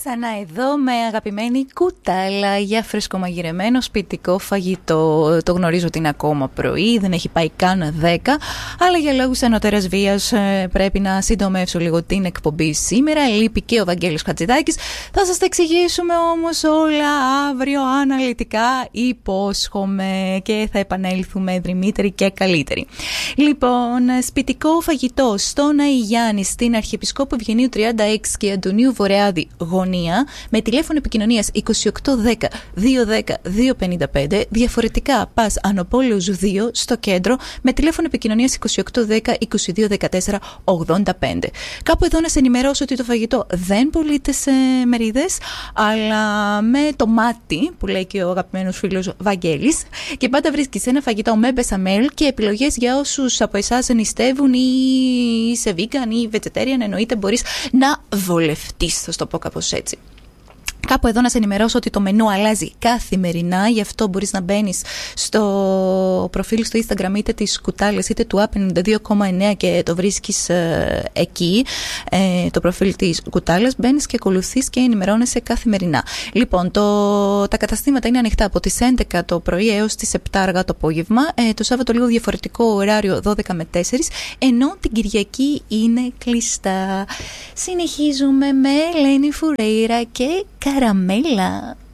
Ξανά εδώ με αγαπημένη κουτάλα για φρεσκομαγειρεμένο σπιτικό φαγητό. Το γνωρίζω ότι είναι ακόμα πρωί, δεν έχει πάει καν 10, αλλά για λόγους ανωτέρας βίας πρέπει να συντομεύσω λίγο την εκπομπή σήμερα. Λείπει και ο Βαγγέλης Χατζηδάκης. Θα σας τα εξηγήσουμε όμως όλα αύριο αναλυτικά, υπόσχομαι, και θα επανέλθουμε δρυμύτεροι και καλύτεροι. Λοιπόν, σπιτικό φαγητό στον Αϊγιάννη, στην Αρχιεπισκόπου Ευγενίου 36 και Αντωνίου Βορεάδη γωνία, με τηλέφωνο επικοινωνίας 2810 210 255. Διαφορετικά πας Ανοπόλεως 2 στο κέντρο με τηλέφωνο επικοινωνίας 2810 2214 85. Κάπου εδώ να σε ενημερώσω ότι το φαγητό δεν πωλείται σε μερίδες, αλλά με το μάτι που λέει και ο αγαπημένος φίλος Βαγγέλης, και πάντα βρίσκεις ένα φαγητό με μπεσαμέλ και επιλογές για όσους από εσάς νηστεύουν ή είσαι vegan ή vegetarian, εννοείται μπορείς να βολευτείς, θα το πω κάπως έτσι. Κάπου εδώ να σε ενημερώσω ότι το μενού αλλάζει καθημερινά, γι' αυτό μπορείς να μπαίνεις στο προφίλ στο Instagram είτε της Κουτάλας είτε του App 92,9 και το βρίσκεις εκεί, το προφίλ της Κουτάλας, μπαίνεις και ακολουθείς και ενημερώνεσαι καθημερινά. Λοιπόν, τα καταστήματα είναι ανοιχτά από τις 11 το πρωί έως τις 7 αργά το απόγευμα, το Σάββατο λίγο διαφορετικό ωράριο 12 με 4, ενώ την Κυριακή είναι κλειστά. Συνεχίζουμε με Ελένη Φουρέιρα και Καραμέλα.